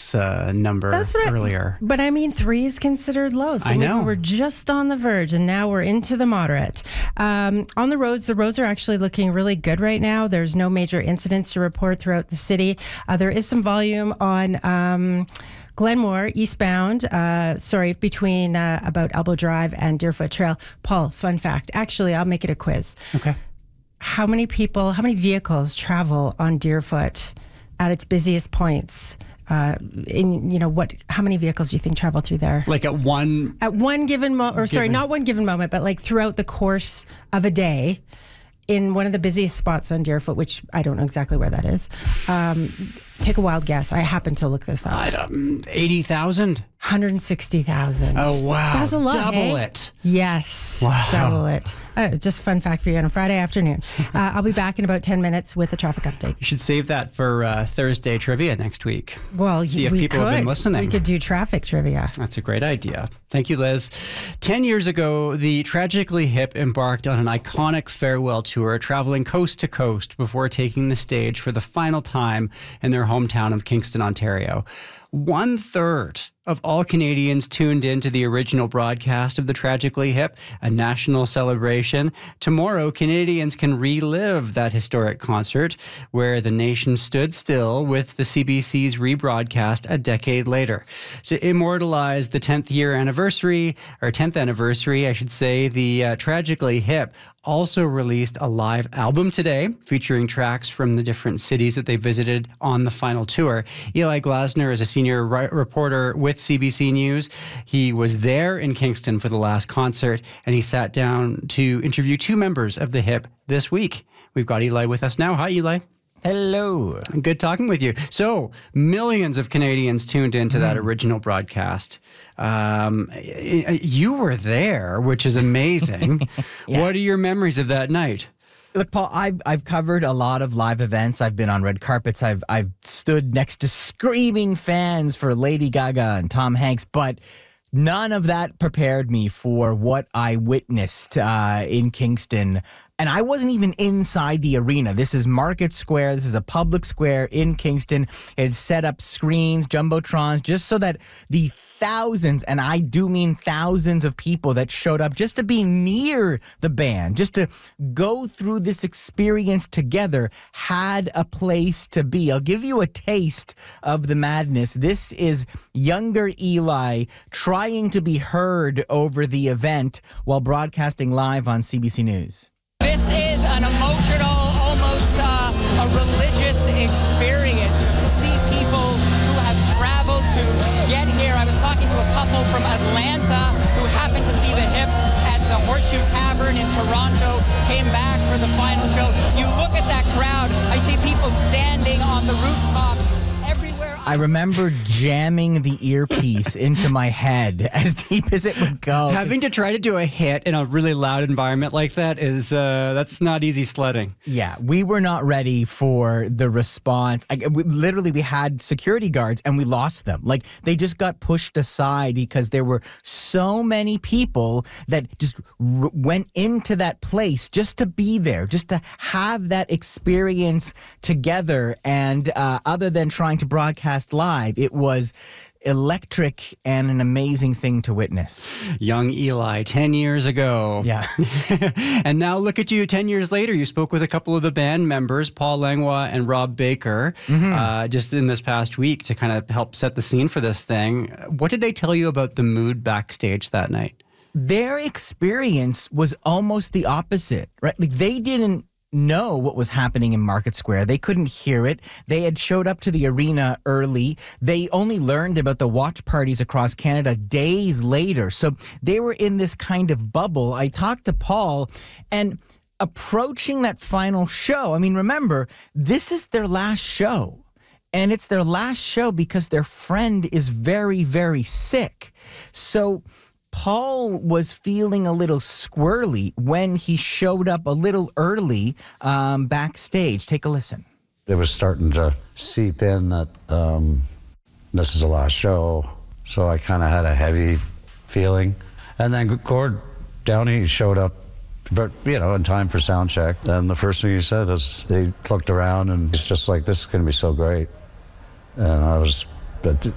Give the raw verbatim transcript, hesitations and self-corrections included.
this uh, number That's what earlier. I, but I mean, three is considered low. So I we know. were just on the verge, and now we're into the moderate. Um, on the roads, the roads are actually looking really good right now. There's no major incidents to report throughout the city. Uh, there is some volume on Um, Glenmore, eastbound, uh, sorry, between uh, about Elbow Drive and Deerfoot Trail. Paul, fun fact. Actually, I'll make it a quiz. Okay. How many people, how many vehicles travel on Deerfoot at its busiest points? Uh, in, you know, what, how many vehicles do you think travel through there? Like at one... At one given moment, or sorry, Given- not one given moment, but like throughout the course of a day, in one of the busiest spots on Deerfoot, which I don't know exactly where that is. Um, take a wild guess. I happen to look this up. I don't, eighty thousand? one hundred sixty thousand. Oh, wow. That's a lot. Double eh? it. Yes. Wow. Double it. Uh, just fun fact for you on a Friday afternoon. Uh, I'll be back in about ten minutes with a traffic update. You should save that for uh, Thursday trivia next week. Well, See if we people could. have been listening. We could do traffic trivia. That's a great idea. Thank you, Liz. Ten years ago, the Tragically Hip embarked on an iconic farewell tour, traveling coast to coast before taking the stage for the final time in their hometown of Kingston, Ontario. One third of all Canadians tuned in to the original broadcast of the Tragically Hip, a national celebration. Tomorrow, Canadians can relive that historic concert where the nation stood still with the C B C's rebroadcast a decade later. To immortalize the tenth year anniversary, or tenth anniversary, I should say, the uh, Tragically Hip also released a live album today featuring tracks from the different cities that they visited on the final tour. Eli Glasner is a senior ri- reporter with C B C News. He was there in Kingston for the last concert, and he sat down to interview two members of the Hip this week. We've got Eli with us now. Hi, Eli. Hello. Good talking with you. So, millions of Canadians tuned into that original broadcast. Um, y- y- you were there, which is amazing. Yeah. What are your memories of that night? Look, Paul, I've I've covered a lot of live events. I've been on red carpets. I've I've stood next to screaming fans for Lady Gaga and Tom Hanks, but none of that prepared me for what I witnessed uh, in Kingston. And I wasn't even inside the arena. This is Market Square. This is a public square in Kingston. It had set up screens, jumbotrons, just so that the thousands, and I do mean thousands of people that showed up just to be near the band, just to go through this experience together, had a place to be. I'll give you a taste of the madness. This is younger Eli trying to be heard over the event while broadcasting live on C B C News. This is an emotional, almost uh, a religious experience. You can see people who have traveled to get here. I was talking to a couple from Atlanta who happened to see the Hip at the Horseshoe Tavern in Toronto, came back for the final show. You look at that crowd, I see people standing on the rooftops everywhere. I remember jamming the earpiece into my head as deep as it would go. Having to try to do a hit in a really loud environment like that is, uh, that's not easy sledding. Yeah, we were not ready for the response. Like, we, literally, we had security guards and we lost them. Like, they just got pushed aside because there were so many people that just r- went into that place just to be there, just to have that experience together. And uh, other than trying to broadcast live, it was electric and an amazing thing to witness. Young Eli, ten years ago. Yeah. And now look at you, ten years later. You spoke with a couple of the band members, Paul Langlois and Rob Baker, mm-hmm. uh, just in this past week to kind of help set the scene for this thing. What did they tell you about the mood backstage that night? Their experience was almost the opposite, right? Like, they didn't know what was happening in Market Square. They couldn't hear it. They had showed up to the arena early. They only learned about the watch parties across Canada days later. So they were in this kind of bubble. I talked to Paul, and approaching that final show, I mean, remember, this is their last show. And it's their last show because their friend is very, very sick. So Paul was feeling a little squirrely when he showed up a little early um, backstage. Take a listen. It was starting to seep in that um, this is the last show, so I kind of had a heavy feeling. And then Gord Downey showed up, but you know, in time for sound check. And the first thing he said is he looked around and he's just like, "This is going to be so great." And I was, but